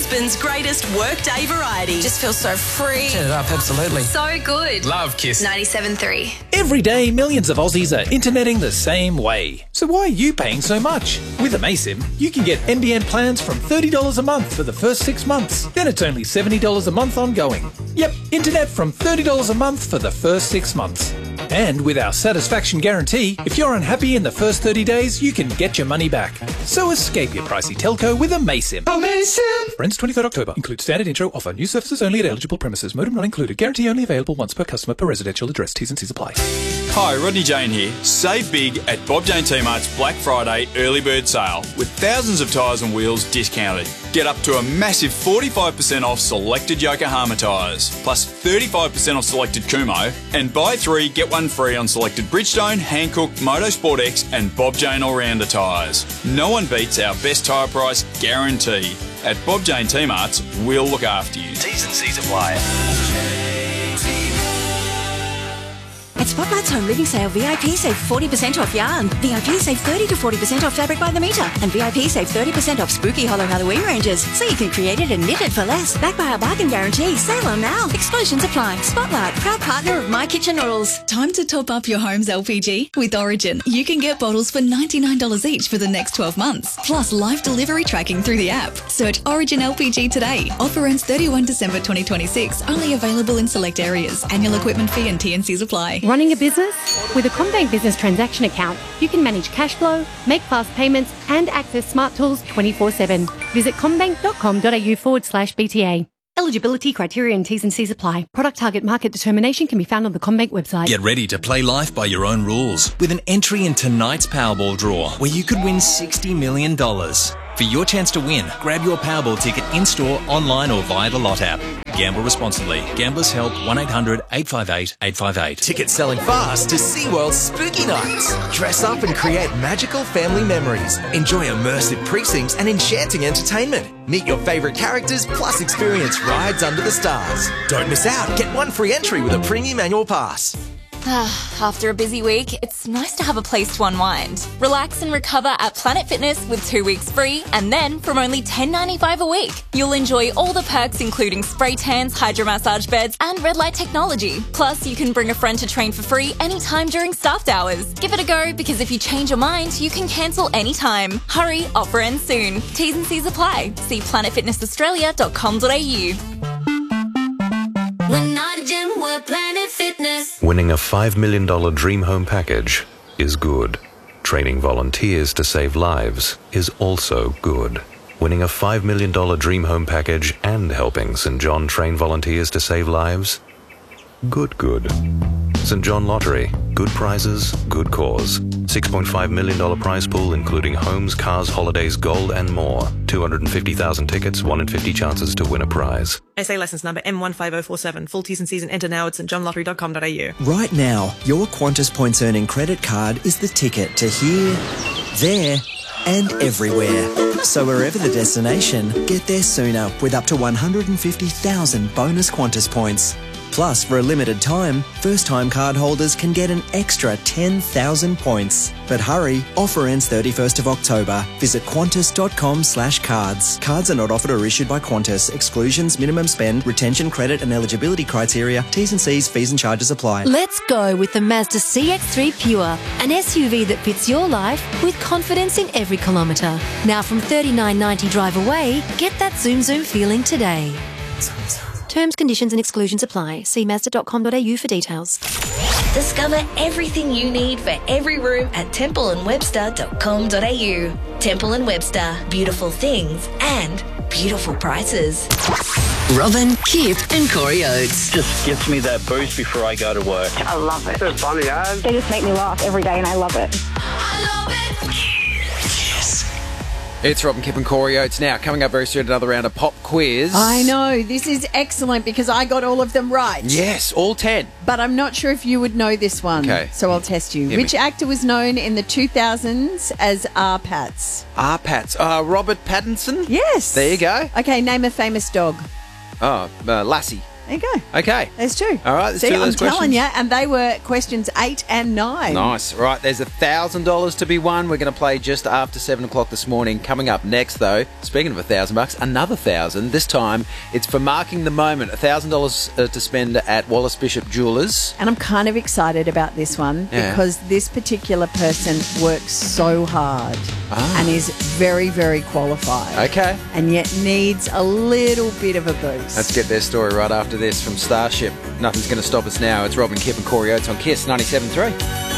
Brisbane's greatest workday variety. Just feels so free. Turn it up, absolutely. So good. Love Kiss. 97.3. Every day, millions of Aussies are interneting the same way. So why are you paying so much? With Amaysim, you can get NBN plans from $30 a month for the first 6 months. Then it's only $70 a month ongoing. Yep, internet from $30 a month for the first 6 months. And with our satisfaction guarantee, if you're unhappy in the first 30 days, you can get your money back. So escape your pricey telco with Amaysim. Amaysim! For ends 23rd October. Includes standard intro offer. New services only at eligible premises. Modem not included. Guarantee only available once per customer per residential address. T's and C's apply. Hi, Rodney Jane here. Save big at Bob Jane T-Mart's Black Friday early bird sale with thousands of tyres and wheels discounted. Get up to a massive 45% off selected Yokohama tyres, plus 35% off selected Kumho, and buy 3 get 1 free on selected Bridgestone, Hankook, Motorsport X and Bob Jane All-Rounder tyres. No one beats our best tyre price guarantee. At Bob Jane T-Mart's, we'll look after you. T's and C's apply. At Spotlight's Home Living Sale, VIP save 40% off yarn. VIP save 30 to 40% off fabric by the metre. And VIP save 30% off spooky hollow Halloween ranges. So you can create it and knit it for less. Backed by our bargain guarantee. Sale on now. Exclusions apply. Spotlight, proud partner of My Kitchen Rules. Time to top up your home's LPG? With Origin, you can get bottles for $99 each for the next 12 months. Plus live delivery tracking through the app. Search Origin LPG today. Offer ends 31 December 2026. Only available in select areas. Annual equipment fee and T&Cs apply. Running a business? With a CommBank Business Transaction Account, you can manage cash flow, make fast payments, and access smart tools 24/7. Visit commbank.com.au/BTA. Eligibility criteria and T's and C's apply. Product target market determination can be found on the CommBank website. Get ready to play life by your own rules with an entry in tonight's Powerball draw where you could win $60 million. For your chance to win, grab your Powerball ticket in-store, online or via the Lot app. Gamble responsibly. Gamblers Help 1-800-858-858. Tickets selling fast to SeaWorld's Spooky Nights. Dress up and create magical family memories. Enjoy immersive precincts and enchanting entertainment. Meet your favourite characters plus experience rides under the stars. Don't miss out. Get 1 free entry with a premium annual pass. After a busy week, it's nice to have a place to unwind. Relax and recover at Planet Fitness with 2 weeks free, and then from only $10.95 a week, you'll enjoy all the perks including spray tans, hydromassage beds and red light technology. Plus, you can bring a friend to train for free anytime during staffed hours. Give it a go because if you change your mind, you can cancel anytime. Hurry, offer ends soon. T's and C's apply. See planetfitnessaustralia.com.au. We're not a gym, we're Planet Fitness. Winning a $5 million dream home package is good. Training volunteers to save lives is also good. Winning a $5 million dream home package and helping St. John train volunteers to save lives? Good. St. John Lottery. Good prizes, good cause. $6.5 million prize pool including homes, cars, holidays, gold and more. 250,000 tickets, 1 in 50 chances to win a prize. SA licence number M15047. Full T's and C's and enter now at stjohnlottery.com.au. Right now, your Qantas Points Earning credit card is the ticket to here, there and everywhere. So wherever the destination, get there sooner with up to 150,000 bonus Qantas points. Plus, for a limited time, first-time card holders can get an extra 10,000 points. But hurry, offer ends 31st of October. Visit qantas.com/cards. Cards are not offered or issued by Qantas. Exclusions, minimum spend, retention, credit and eligibility criteria, T's and C's, fees and charges apply. Let's go with the Mazda CX-3 Pure, an SUV that fits your life with confidence in every kilometre. Now from $39.90 drive away, get that zoom feeling today. Terms, conditions and exclusions apply. See Mazda.com.au for details. Discover everything you need for every room at templeandwebster.com.au. Temple & Webster. Beautiful things and beautiful prices. Robin, Kip and Corey Oates. Just gives me that boost before I go to work. I love it. It's funny, guys. They just make me laugh every day and I love it. I love it. It's Robin, Kip and Corey Oates now. Coming up very soon, another round of pop quiz. I know. This is excellent because I got all of them right. Yes, all 10. But I'm not sure if you would know this one. Okay. So I'll test you. Which actor was known in the 2000s as R. Pats? R. Pats. Robert Pattinson? Yes. There you go. Okay, name a famous dog. Lassie. There you go. Okay. There's two. All right, there's See, two of those I'm telling questions. you, and they were questions 8 and 9. Nice. Right, there's $1,000 to be won. We're going to play just after 7 o'clock this morning. Coming up next, though, speaking of $1,000, another 1,000. This time, it's for marking the moment. $1,000 to spend at Wallace Bishop Jewelers. And I'm kind of excited about this one because this particular person works so hard and is very, very qualified. Okay. And yet needs a little bit of a boost. Let's get their story right after this from Starship. Nothing's going to stop us now. It's Robin, Kip and Corey Oates on KISS 97.3.